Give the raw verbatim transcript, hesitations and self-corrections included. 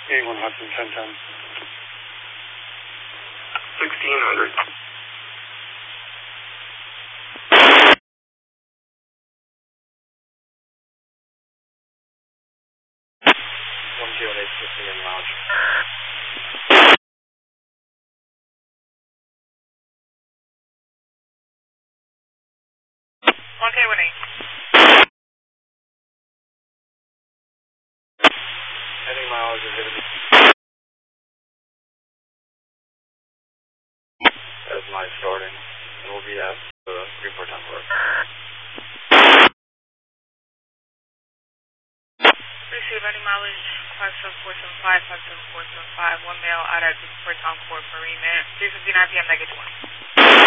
eighty-one Hudson, ten ten. sixteen hundred. one zero eight fifty in lounge. one K one eight. Heading mileage is going to be. That's my starting. And we'll be at the Greenport Temple. Receive any mileage five seven four seven five, five seven four seven five, one male out at Greenport Town Court, Marine Man, three fifty-nine P M, negative one.